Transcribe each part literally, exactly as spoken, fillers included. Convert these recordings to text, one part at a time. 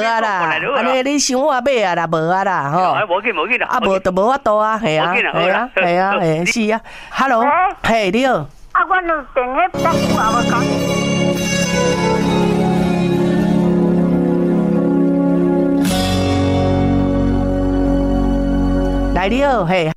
啊啦，安尼你想我买啊啦，无啊啦，吼， 无紧无紧啦， 啊无就无法度啊，系啊，系啊，系啊，系是啊 ，Hello， 嘿，你好， 啊，我两电迄不久也无讲。 来你好，嘿。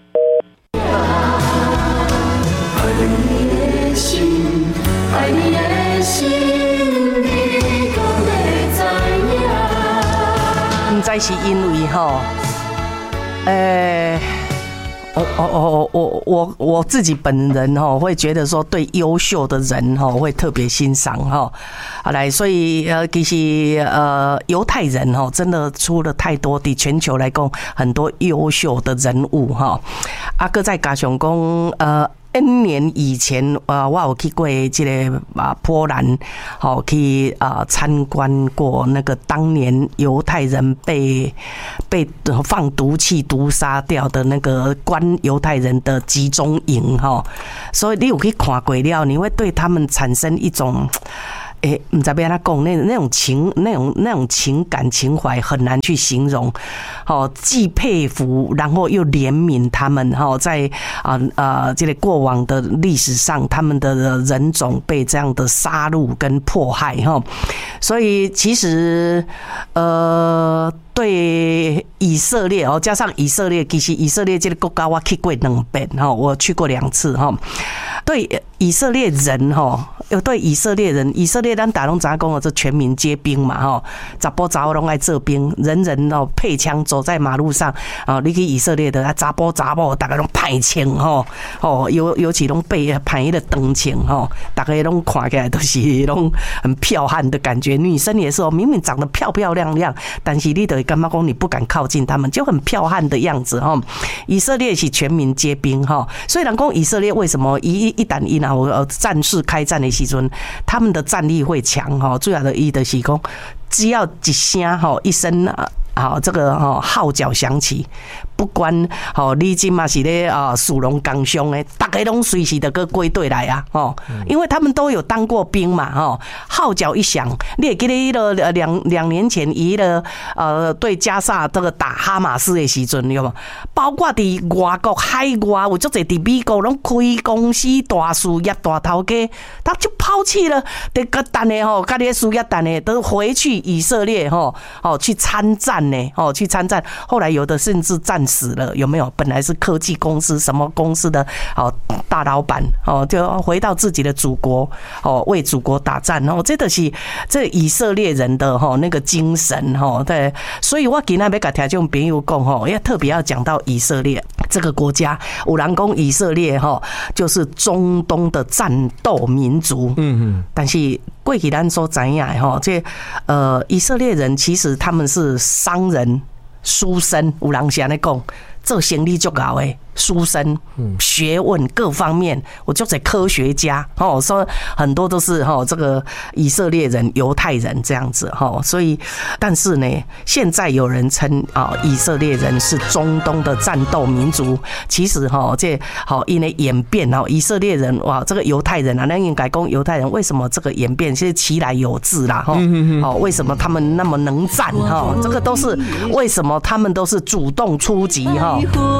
爱你的心，爱你的心，你敢会知影？唔知是因为吼，诶、欸，我我我我我我自己本人哈会觉得说，对优秀的人哈会特别欣赏哈。好来，所以呃，其实呃，犹太人哈真的出了太多的全球来讲很多优秀的人物哈。啊，搁再加上讲呃。N 年以前，呃，我有去过这个啊波兰，好去啊参观过那个当年犹太人被被放毒气毒杀掉的那个关犹太人的集中营哈，所以你有去看过了，你会对他们产生一种。诶，唔知要安怎讲，那那种情、那种那种情感情怀很难去形容。好，既佩服，然后又怜悯他们。哈，在啊啊这个过往的历史上，他们的人种被这样的杀戮跟迫害。哈，所以其实呃。对以色列哦，加上以色列，其实以色列这个国家我去过两遍哈，我去过两次哈。对以色列人哈，有对以色列人，以色列咱大拢怎讲哦？这全民皆兵嘛哈，查甫查某拢爱做兵，人人哦配枪走在马路上啊。你去以色列的啊，查甫查某大家拢派枪哈哦，尤尤其拢被派一个长枪哈，大家拢看起来都是拢很剽悍的感觉。女生也是哦，明明长得漂漂亮亮，但是你得。干嘛讲你不敢靠近他们，就很剽悍的样子哈。以色列是全民皆兵哈，所以人讲以色列为什么一一旦一啊战事开战的时阵，他们的战力会强哈。最好的一的是讲，只要一声哈一声啊。好，这个哈号角响起，不管好你今嘛是咧啊属龙刚凶诶，大家拢随时的个归队来啊哦，因为他们都有当过兵嘛哈。号角一响，你也记得了两两年前伊了呃对加沙这个打哈马斯的时阵有无？包括伫外国海外，有足侪伫美国拢开公司大事业大头家，他就抛弃了这个单的吼，家己的事业单的都回去以色列吼哦去参战。哦，去参战，后来有的甚至战死了，有没有？本来是科技公司什么公司的哦大老板哦，就回到自己的祖国哦，为祖国打战哦，这都是这以色列人的哈那个精神哈。对，所以我今天要跟听众朋友讲哈，要特别要讲到以色列这个国家，有人讲以色列哈就是中东的战斗民族，嗯嗯，但是。过去咱所知影的吼，这呃以色列人其实他们是商人、书生，有人是安尼讲，做生意足够的。书生、学问各方面，我就是科学家哦，说很多都是哈这个以色列人、犹太人这样子哈，所以但是呢，现在有人称啊以色列人是中东的战斗民族，其实哈这好因为演变哦，以色列人哇这个犹太人啊，那应该讲犹太人为什么这个演变是其来有自啦哈，哦为什么他们那么能战哈，这个都是为什么他们都是主动出击哈。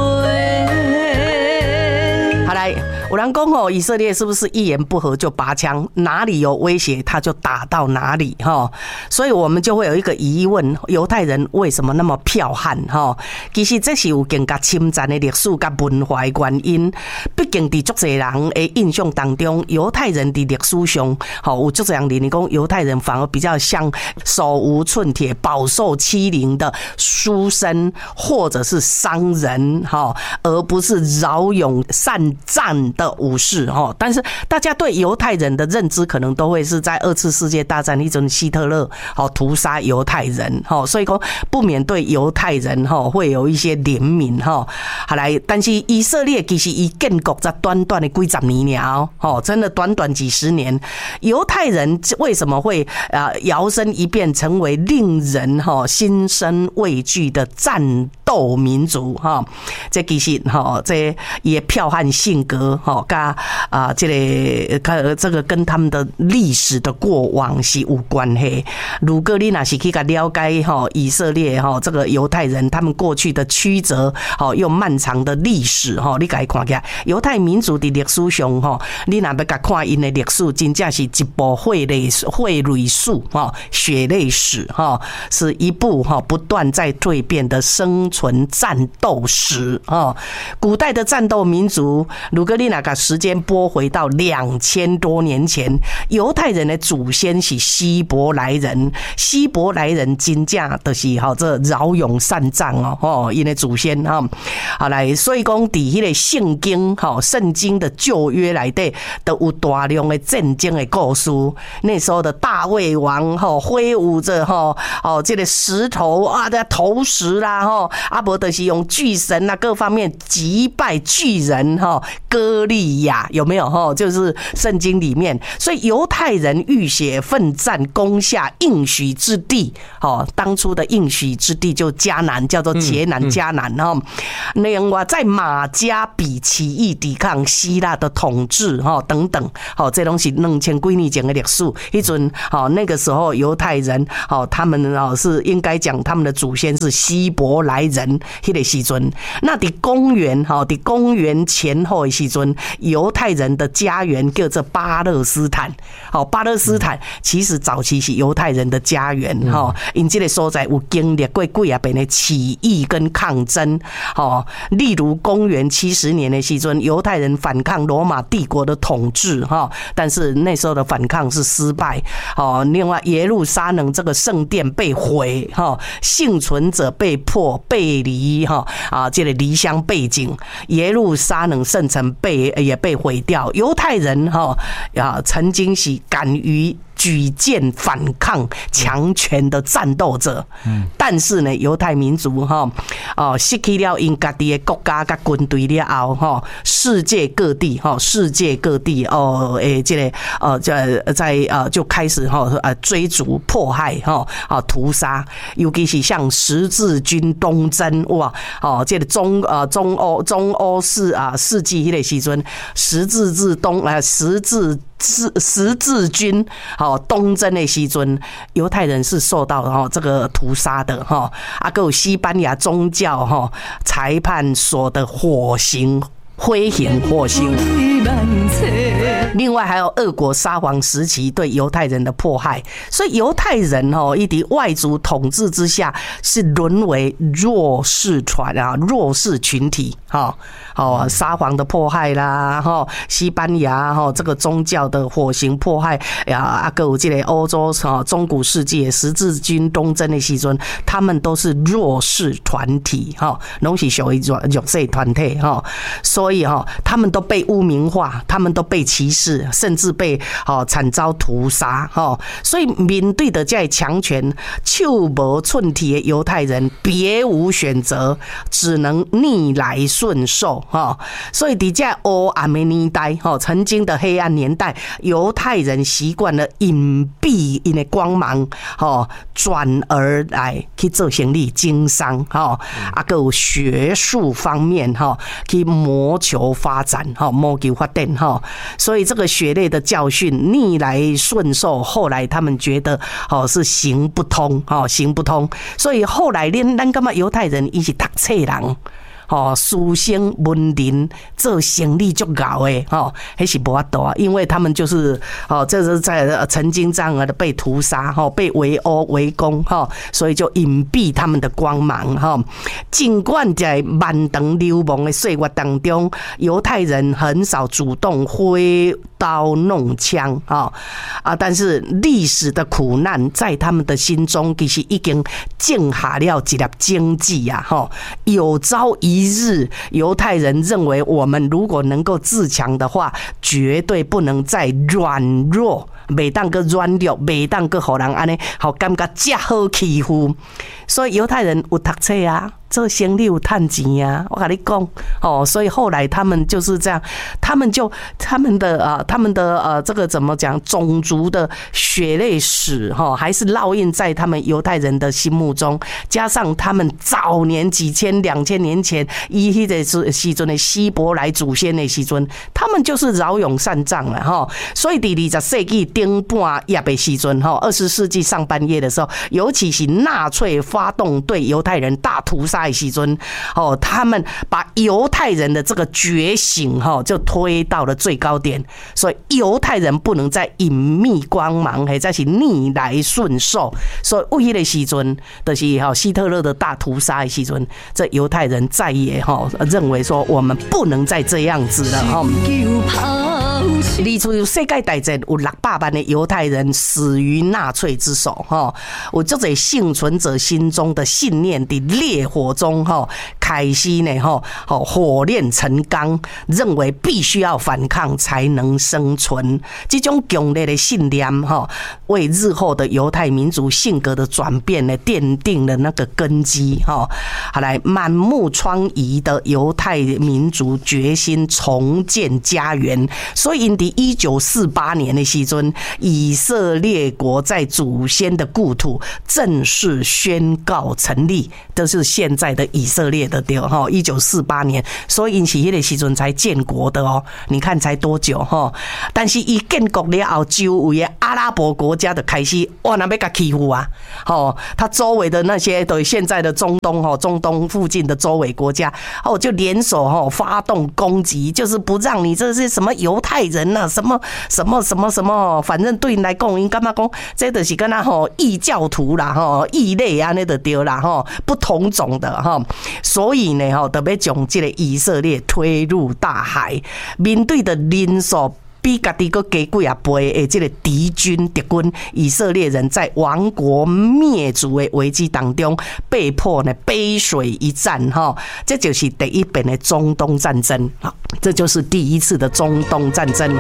好来，有人讲吼，以色列是不是一言不合就拔枪？哪里有威胁他就打到哪里哈。所以我们就会有一个疑问：犹太人为什么那么剽悍哈？其实这是有更加侵占的历史跟文化的原因。毕竟在足侪人的印象当中，犹太人的历史上，吼有足侪人认为讲犹太人反而比较像手无寸铁、饱受欺凌的书生或者是商人哈，而不是骁勇善战的武士哈。但是大家对犹太人的认知可能都会是在二次世界大战一种希特勒好屠杀犹太人哈，所以说不免对犹太人哈会有一些怜悯哈。好来，但是以色列其实以建国在短短的几十年哦，哦，真的短短几十年，犹太人为什么会啊摇身一变成为令人哈心生畏惧的战斗斗民族哈，这其实哈，这也剽悍性格哈，跟啊这个跟这个跟他们的历史的过往是有关系。如果你若是去了解哈以色列哈这个犹太人他们过去的曲折哈又漫长的历史哈，你该看起来犹太民族的历史上哈，你若要甲看因的历史，真正是一部血泪血泪史哈，血泪史哈，是一部哈不断在蜕变的生存战斗史哈。古代的战斗民族，如果你若把时间拨回到两千多年前，犹太人的祖先是希伯来人，希伯来人真正就是哈这骁勇善战哦，哦，因的祖先哈，好来，所以讲伫迄个圣经哈圣经的旧约内底都有大量的战争的故事。那时候的大卫王哈挥舞着哈哦这个石头啊的投石啦哈，啊不就是用巨神啊各方面击败巨人哈歌利亚有没有哈？就是圣经里面，所以犹太人浴血奋战攻下应许之地，哦，当初的应许之地就迦南，叫做捷南迦南哈。另外在马加比起义抵抗希腊的统治哈等等，好，这东西两千几年前的历史，一阵好那个时候犹太人好他们哦是应该讲他们的祖先是希伯来人，迄个时阵，那伫公元哈伫公元前后的时阵，犹太人的家园叫做巴勒斯坦，好，巴勒斯坦其实早期是犹太人的家园哈，因这个所在有经历过几啊遍的起义跟抗争，好，例如公元七十年的时阵，犹太人反抗罗马帝国的统治哈，但是那时候的反抗是失败，好，另外耶路撒冷这个圣殿被毁哈，幸存者被迫背离哈啊，这个离乡背井，耶路撒冷圣城被也被毁掉，犹太人哈啊曾经是敢于举剑反抗强权的战斗者，但是呢，犹太民族哈哦失去了因家己的国家跟军队了后哈，世界各地哈，世界各地哦诶，这个呃在在呃就开始哈呃追逐迫害哈啊屠杀，尤其是像十字军东征哇哦，这个中呃中欧中欧世啊世纪迄个时阵，十字字东啊十字。十十字军哦东征的时阵，犹太人是受到哈这个屠杀的哈，啊，还有西班牙宗教哈裁判所的火刑。挥刑火刑，另外还有俄国沙皇时期对犹太人的迫害，所以犹太人哦，一敌外族统治之下是沦为弱势团啊，弱势群体哈。哦，沙皇的迫害啦，哈，西班牙哈这个宗教的火刑迫害呀，啊，还有这个欧洲哈中古世纪十字军东征的时阵，他们都是弱势团体哈，拢是属于弱弱势团体哈，所以哈，他们都被污名化，他们都被歧视，甚至被哦惨遭屠杀哈。所以面对的这强权，手无寸铁的犹太人别无选择，只能逆来顺受。所以在这黑暗的年代，曾经的黑暗年代，犹太人习惯了隐蔽因的光芒，转而来去做生意经商，啊，还有学术方面去谋求发展，谋求发展。所以这个血泪的教训，逆来顺受，后来他们觉得是行不通，行不通。所以后来咱咱感觉犹太人伊是读册人。哦，书生文人做生意足高诶，哦，还是无法度啊，因为他们就是哦，这是在曾经这样的被屠杀，哈，被围殴围攻，哈，所以就隐蔽他们的光芒，哈。尽管在漫长流亡的岁月当中，犹太人很少主动挥刀弄枪，哈啊，但是历史的苦难在他们的心中，其实已经种下了一粒荆棘啊，哈，有朝一一日，犹太人认为我们如果能够自强的话，绝对不能再软弱，袂当个软弱，袂当个互人安尼好感觉遮好欺负。所以犹太人有读册啊， 这生理有赚钱啊，我跟你讲哦，所以后来他们就是这样，他们就他们的呃他们的呃这个怎么讲，种族的血泪史哈，还是烙印在他们犹太人的心目中，加上他们早年几千两千年前以迄个时阵的希伯来祖先的时阵，他们就是骁勇善战了哈。所以伫二十世纪顶半叶的时阵哈，二十世纪上半叶的时候，尤其是纳粹发动对犹太人大屠杀的时阵，哦，他们把犹太人的这个觉醒哈，就推到了最高点。所以犹太人不能再隐秘光芒，或者是逆来顺受。所以为迄个时阵，就是哈希特勒的大屠杀的时阵，这犹太人再也哈认为说我们不能再这样子了哈。二次世界大战有六百万的犹太人死于纳粹之手哈，有这些幸存者心中的信念的烈火中哈，开始呢哈，火炼成钢，认为必须要反抗才能生存。这种强烈的信念哈，为日后的犹太民族性格的转变呢奠定了那个根基哈。好来，满目疮痍的犹太民族决心重建家园，所以因伫一九四八年的时阵，以色列国在祖先的故土正式宣告成立，这是现在的以色列的对哈。一九四八年，所以因是迄个时阵才建国的哦。你看才多久哈？但是伊建国了后，周围的阿拉伯国家的开始哇，那要甲欺负啊！哦，他周围的那些对现在的中东哈，中东附近的周围国家哦，就联手哈发动攻击，就是不让你这是什么犹太人呐、啊，什么什么什么什么，反正对你来讲，因干嘛讲，这就是跟他吼异教徒啦，吼异类啊，那就对啦，吼不同种的哈，所以呢，吼特别将这个以色列推入大海，面对的人数比家己个加几啊倍的这个敌军敌军，以色列人在亡国灭族的危机当中，被迫呢背水一战哈，这就是第一遍的中东战争，这就是第一次的中东战争。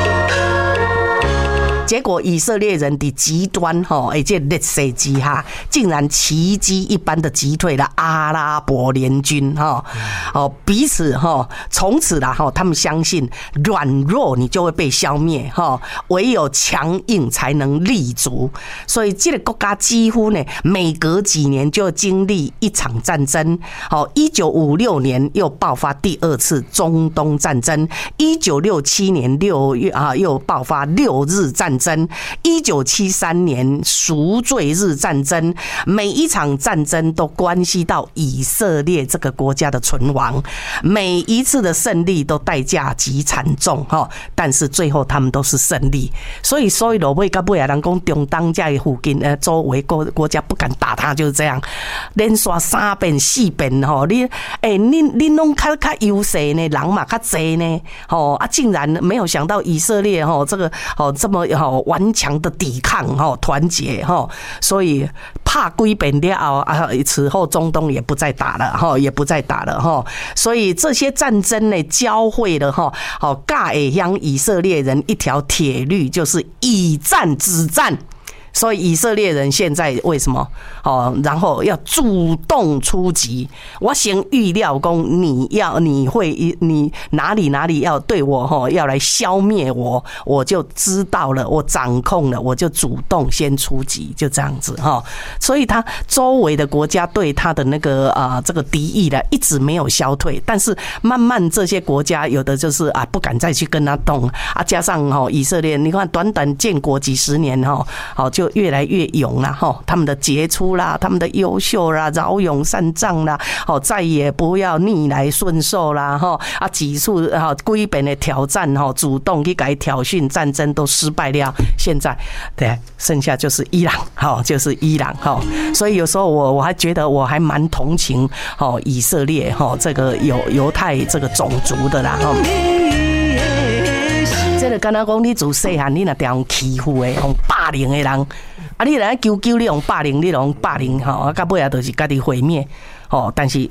结果以色列人的极端哈，而且劣势之下，竟然奇迹一般的击退了阿拉伯联军哈，哦彼此哈，从此啦哈，他们相信软弱你就会被消灭哈，唯有强硬才能立足。所以这个国家几乎呢，每隔几年就经历一场战争。好，一九五六年又爆发第二次中东战争，一九六七年六月啊又爆发六日战争。一九七三年赎罪日战争，每一场战争都关系到以色列这个国家的存亡，每一次的胜利都代价极惨重哈，但是最后他们都是胜利。所以所以落尾到尾啊，人讲中东这的附近呃周围国国家不敢打他，就是这样，连刷三遍四遍吼，你哎你你拢较较优势呢，人嘛较济呢，吼啊竟然没有想到以色列吼这个吼这么吼。顽强的抵抗哈，团结哈，所以怕归本了后啊，此后中东也不再打了哈，也不再打了哈，所以这些战争呢，教会了哈，好，教会向以色列人一条铁律，就是以战止战。所以以色列人现在为什么哦？然后要主动出击。我先预料讲你要你会你哪里哪里要对我哈要来消灭我，我就知道了，我掌控了，我就主动先出击，就这样子哈。所以他周围的国家对他的那个啊这个敌意呢一直没有消退，但是慢慢这些国家有的就是啊不敢再去跟他动啊，加上哈以色列，你看短短建国几十年哈，好就越来越勇啦哈，他们的杰出啦，他们的优秀啦，骁勇善战啦，好再也不要逆来顺受啦哈啊，几次哈几遍的挑战哈，主动去改挑衅，战争都失败了，现在对剩下就是伊朗哈，就是伊朗哈，所以有时候我我还觉得我还蛮同情哈以色列哈这个犹犹太这个种族的啦哈。这个敢若讲你自细汉你若被人欺负的、用霸凌的人，啊，你来求救你用霸凌，你用霸凌吼，啊，到尾啊就是家己毁灭吼。但是啊，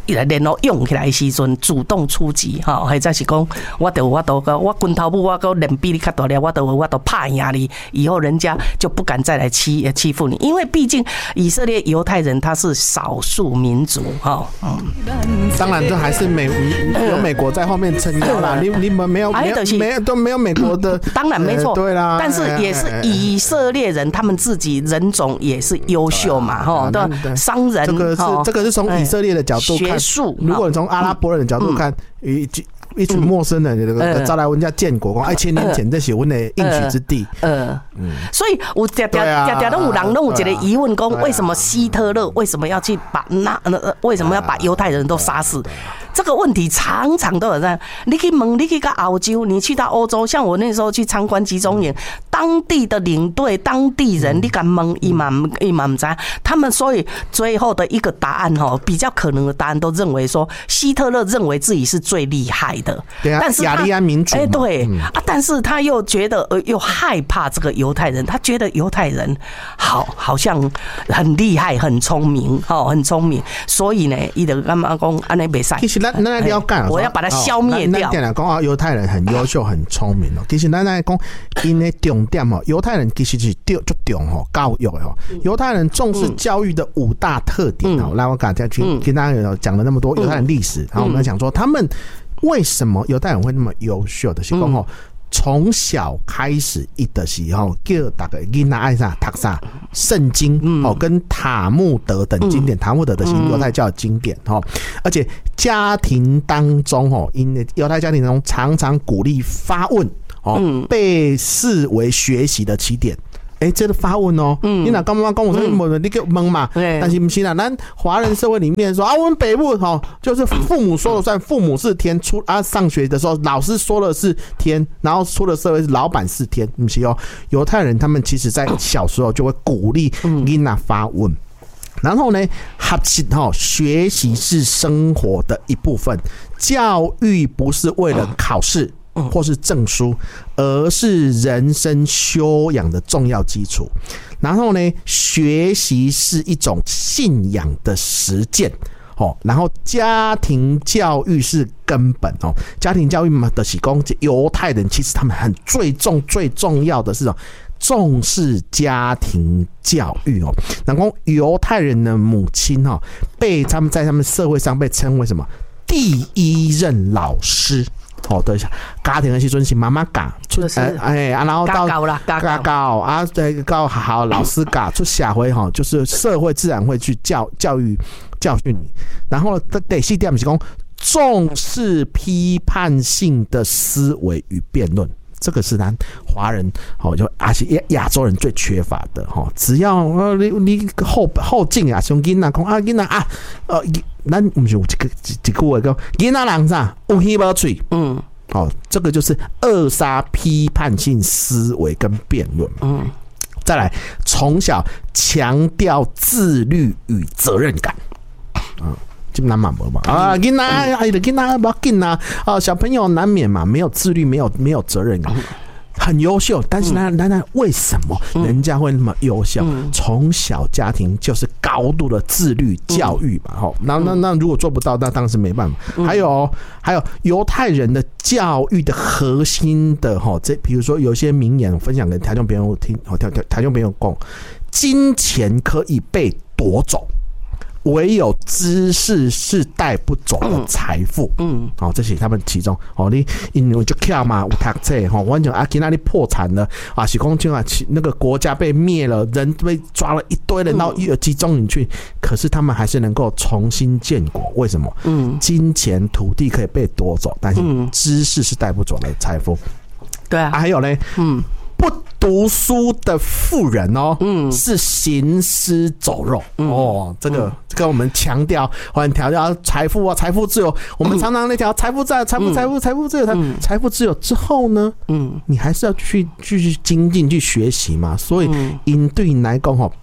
联络用起来的时阵，主动出击哈，或者是讲我就我都我拳头母我都脸比你较大了，我都我都怕压你，以后人家就不敢再来欺欺负你，因为毕竟以色列犹太人他是少数民族哈。嗯， 当然这还是美有美国在后面撑腰啦，你你们没有没有没有都没有美国的， 当然没错， 对啦， 但是也是以色列人他们自己人种也是优秀嘛哈，对，商人这个是这个是从以色列的角度看，如果你从阿拉伯人的角度看，一一群陌生人那个招来人家建国，讲哎，千年前这是我们的应许之地。嗯嗯，所以我常常常常都有人都有一个疑问，讲为什么希特勒为什么要去把那为什么要把犹太人都杀死？这个问题常常都有在。你去问，你去到澳洲，你去到欧洲，像我那时候去参观集中营，当地的领队、当地人，你敢问伊嘛伊嘛不知，他们所以最后的一个答案哈，比较可能的答案都认为说，希特勒认为自己是最厉害的， 对啊， 但是雅利安民主， 哎、欸、对、嗯、啊，但是他又觉得呃又害怕这个犹太人，他觉得犹太人好好像很厉害、很聪明，哦，很聪明，所以呢，伊就干嘛讲安尼袂使。 其实咱咱了解， 我要把它消灭掉。 咱讲啊，犹太人很优秀、很聪明哦。其实咱来讲，因的重点哦，犹太人其实是重就重哦，教育哦。犹太人重视教育的五大特点哦。来，我刚才去跟大家讲了那么多犹太人历史，然后我们讲说他们为什么犹太人会那么优秀的，是讲哦。从小开始一的时候，叫大家囡仔爱啥读啥圣经哦，跟塔木德等经典，塔木德的是犹太教的经典哦，而且家庭当中哦，因为犹太家庭当中常常鼓励发问哦，被视为学习的起点。哎、欸，这个发问哦，嗯、你哪刚刚跟我说问，你给问嘛？但是不是啦，咱华人社会里面说啊，我们北部哈，就是父母说了算，父母是天，出啊上学的时候老师说了是天，然后出了社会是老板是天，不是哦。犹太人他们其实在小时候就会鼓励囡仔发问。然后呢，学习哈，学习是生活的一部分，教育不是为了考试。或是证书，而是人生修养的重要基础。然后呢，学习是一种信仰的实践。哦，然后家庭教育是根本哦，家庭教育嘛的是讲犹太人其实他们很最重最重要的是哦，重视家庭教育哦。然后犹太人的母亲哦，被他们在他们社会上被称为什么第一任老师。哦，对，家庭的时阵是妈妈教，出哎啊，然后到家教啊，对，到好老师教，出社会哈，就是社会自然会去教教育教训你。然后第四点是讲重视批判性的思维与辩论。这个是咱华人哦，就而且亚洲人最缺乏的哈。只要呃你你后后进啊，像囡仔讲啊囡仔啊，呃，咱不是有一个一句话讲囡仔人啥有耳无嘴，嗯，哦，这个就是扼杀批判性思维跟辩论，嗯。再来，从小强调自律与责任感，嗯。基本上嘛，无嘛啊，囡仔，哎，囡仔不要紧啊，啊，小朋友难免嘛，没有自律，没有没有责任感，很优秀，但是呢，那那为什么人家会那么优秀？从小家庭就是高度的自律教育嘛，吼，那那那如果做不到，那当然是没办法。还有还有犹太人的教育的核心的哈，这比如说有些名言，我分享给台中朋友听，哦，台台中朋友讲，金钱可以被夺走。唯有知识是带不走的财富，嗯，好、嗯哦，这是他们其中哦，你因为就巧嘛，有读册哈，完全啊，今那里破产了啊，是讲就啊，那个国家被灭了，人被抓了一堆人到集中营去，可是他们还是能够重新建国，为什么？嗯，金钱、土地可以被夺走，但是知识是带不走的财富。 对啊， 啊还有呢，嗯。不读书的富人哦，嗯，是行尸走肉、嗯、哦。这个、嗯、这个我们强调，很强调财富啊，财富自由。我们常常那条财富自由，财富财富财富自由，财富自由之后呢，嗯，你还是要去继续精进去学习嘛。所以，因对你来讲哦，不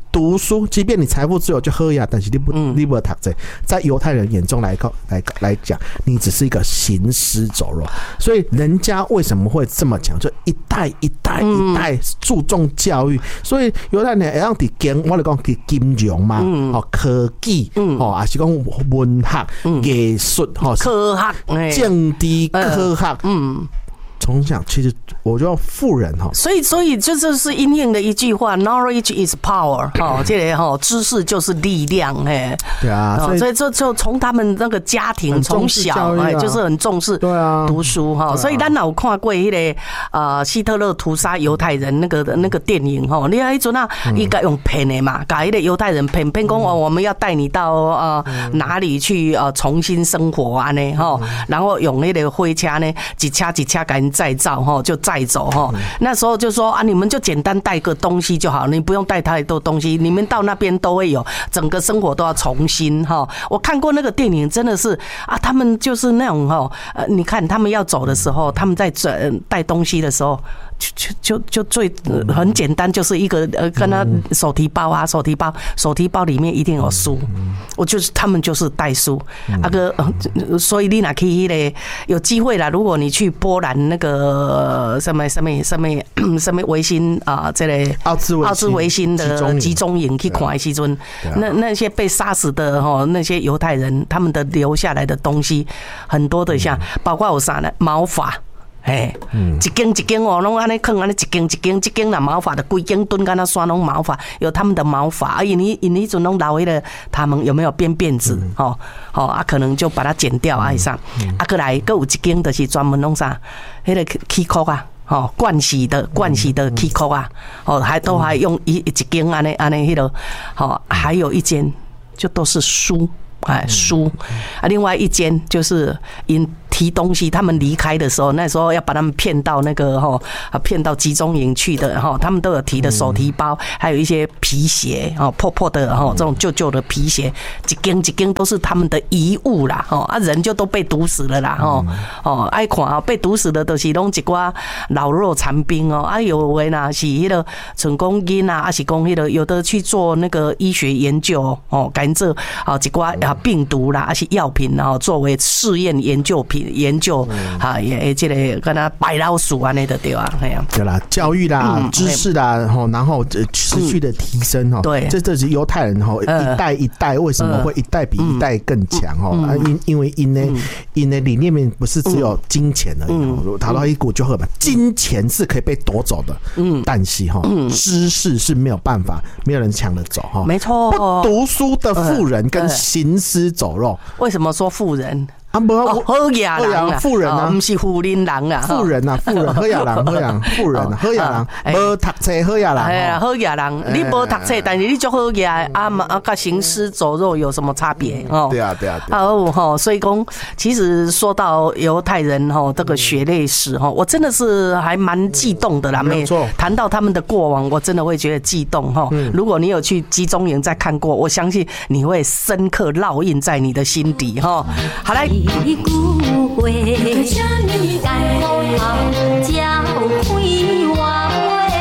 读书，即便你财富自由就喝呀，但是你不、嗯、你不读这，在犹太人眼中来来来讲，你只是一个行尸走肉。所以人家为什么会这么讲？就一代一代一代注重教育，嗯、所以犹太人会让伫经，我哋讲伫金融嘛，嗯、哦科技，嗯、哦，还是讲文学、艺术，哦， 科学、 政治科学， 嗯。 从小其实我觉得富人哈， 所以所以这就是应验的一句话 ，knowledge is power， 哈，这个哈知识就是力量，哎， 对啊， 所以这就从他们那个家庭从小哎就是很重视读书哈，所以咱有看过迄个呃希特勒屠杀犹太人那个那个电影哈，你看迄阵啊，伊个用骗的嘛，把迄个犹太人骗骗讲哦，我们要带你到呃哪里去呃重新生活啊呢哈，然后用迄个火车呢一车一车赶再造哈，就载走哈。那时候就说啊，你们就简单带个东西就好，你不用带太多东西，你们到那边都会有，整个生活都要重新哈。我看过那个电影，真的是啊，他们就是那种哈，呃，你看他们要走的时候，他们在带东西的时候。就就就就最很简单，就是一个呃，跟他手提包啊，手提包，手提包里面一定有书。我就是他们就是带书，那个，所以你哪可以嘞？有机会啦，如果你去波兰那个什么什么什么什么维新啊，这类奥兹奥兹维新的集中营去看的时阵，那那些被杀死的哈，那些犹太人他们的留下来的东西很多的，像包括有啥呢？毛发。嘿，一根一根哦，拢安尼放安尼一根一根，一根啦毛发的规根蹲，跟他刷拢毛发，有他们的毛发，而因因迄阵拢留迄个他们有没有编辫子？吼吼啊，可能就把它剪掉啊，上啊，过来，搁有一根就是专门弄啥，迄个起裤啊，吼盥洗的盥洗的起裤啊，哦，还都还用一一根安尼安尼迄个，好，还有一间就都是书。哎，书啊，另外一间就是因提东西，他们离开的时候，那时候要把他们骗到那个哈，骗到集中营去的哈，他们都有提的手提包，还有一些皮鞋哦，破破的哈，这种旧旧的皮鞋，一根一根都是他们的遗物啦，哈啊，人就都被毒死了啦，哈哦，爱看啊，被毒死的都是拢一寡老弱残兵哦，啊有的呢是迄个成功因啊，还是讲迄个有的去做那个医学研究哦，甘蔗啊一寡。病毒啦，还是药品啦，作为试验研究品研究，哈，也这个跟他白老鼠安尼的对啊，哎呀， 对啦，教育啦，嗯、知识啦，然后持续的提升哈，对，这这是犹太人哈，一代一代为什么会一代比一代更强哈？啊，因因为因呢因的理念面不是只有金钱而已，讨到一股就好嘛，金钱是可以被夺走的，嗯，但是哈，知识是没有办法，没有人抢得走哈， 没错， 不读书的富人跟行尸走肉， 为什么说富人？ 啊，不， 好野人啊， 富人啊， 不是富人人啊， 富人啊，富人，好野人，好野人，富人，好野人，无读册好野人， 哎呀，好野人，你无读册，但是你就好野啊嘛，啊，跟行尸走肉有什么差别？哦， 对啊，对啊， 哦，哈，所以讲，其实说到犹太人哈，这个血泪史哈，我真的是还蛮激动的啦， 没错， 谈到他们的过往，我真的会觉得激动哈。如果你有去集中营再看过，我相信你会深刻烙印在你的心底哈。好来。句话，请你甘苦头，教开我话。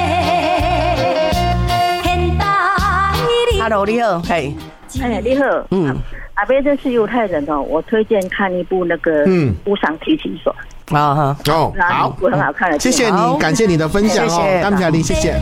现代的 ，Hello， 你好，嘿， 哎，你好，嗯，阿伯这是犹太人哦，我推荐看一部那个《无上提琴手》 啊哈， 哦，好， 很好看的， 谢谢你，感谢你的分享哦，感谢你，谢谢。